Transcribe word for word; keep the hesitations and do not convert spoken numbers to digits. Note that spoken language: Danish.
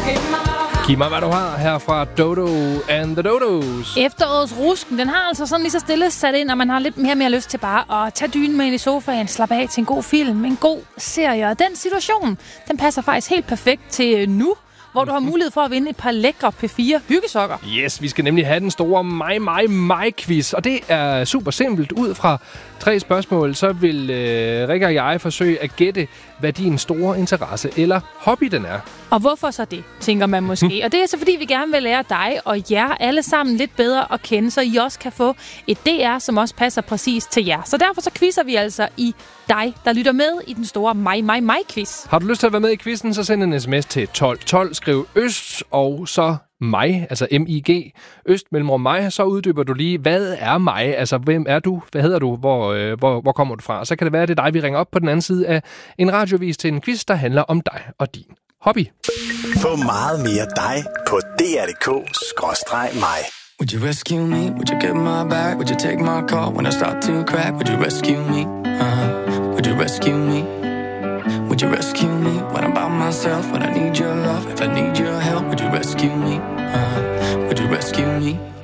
Giv mig, hvad du har her fra Dodo and the Dodos. Efterårets rusken, den har altså sådan lige så stille sat ind, og man har lidt mere og mere lyst til bare at tage dynen med ind i sofaen, slappe af til en god film, en god serie. Og den situation, den passer faktisk helt perfekt til nu, hvor du har mulighed for at vinde et par lækre P fire hyggesokker. Yes, vi skal nemlig have den store mig, mig, mig-quiz, og det er super simpelt. Ud fra tre spørgsmål, så vil øh, Rikke og jeg forsøge at gætte, hvad din store interesse eller hobby den er. Og hvorfor så det, tænker man måske. Og det er så, fordi vi gerne vil lære dig og jer alle sammen lidt bedre at kende, så I også kan få et D R, som også passer præcis til jer. Så derfor så quizzer vi altså i dig, der lytter med i den store mig, mig, mig-quiz. Har du lyst til at være med i quizzen, så send en sms til tolv tolv, skriv øst og så mig, altså M I G, øst mellemrum mig, så uddyber du lige, hvad er mig? Altså, hvem er du? Hvad hedder du? Hvor, øh, hvor, hvor kommer du fra? Så kan det være, at det er dig, vi ringer op på den anden side af en radiovis til en quiz, der handler om dig og din hobby. Få meget mere dig på D R punktum d k skråstreg mig. Would you rescue me? Would you get my back? Would you take my call when I start to crack? Would you rescue me? Uh-huh. Would you rescue me? Would you rescue me when I'm by myself? When I need your love, if I need your help, would you rescue me? Uh-huh. Would you rescue me?